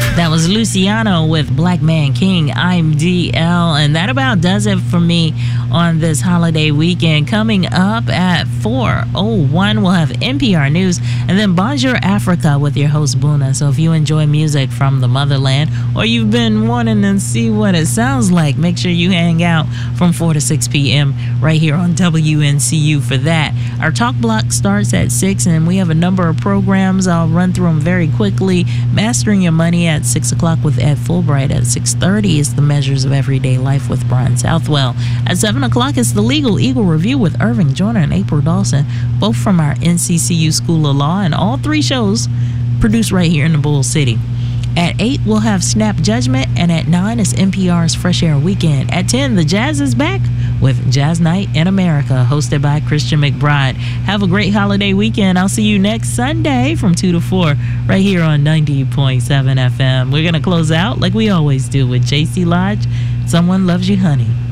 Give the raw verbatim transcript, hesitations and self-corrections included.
That was Luciano with Black Man King. I'm D L, and that about does it for me on this holiday weekend. Coming up at four oh one, we'll have N P R News, and then Bonjour Africa with your host, Buna. So if you enjoy music from the motherland, or you've been wanting to see what it sounds like, make sure you hang out from four to six p.m. right here on W N C U for that. Our talk block starts at six, and we have a number of programs. I'll run through them very quickly. Mastering Your Money at six o'clock with Ed Fulbright. At six thirty is The Measures of Everyday Life with Brian Southwell. At seven o'clock is The Legal Eagle Review with Irving Joyner and April Dawson, both from our N C C U School of Law, and all three shows produced right here in the Bull City. At eight, we'll have Snap Judgment, and at nine is N P R's Fresh Air Weekend. At ten, The Jazz is back with Jazz Night in America, hosted by Christian McBride. Have a great holiday weekend. I'll see you next Sunday from two to four right here on ninety point seven F M. We're going to close out like we always do with J C Lodge, Someone Loves You, Honey.